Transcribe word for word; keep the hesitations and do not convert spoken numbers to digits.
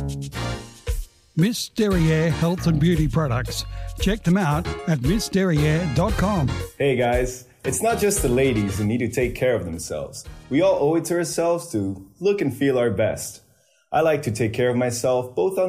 Miss Derriere Health and Beauty Products. Check them out at miss derriere dot com. Hey guys, it's not just the ladies who need to take care of themselves. We all owe it to ourselves to look and feel our best. I like to take care of myself both on